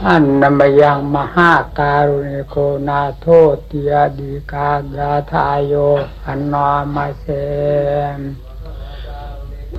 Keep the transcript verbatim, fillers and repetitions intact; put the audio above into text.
อันนมยังมหาการุณิโกนาโทติยดีกากาทายโยอันนอมาเสม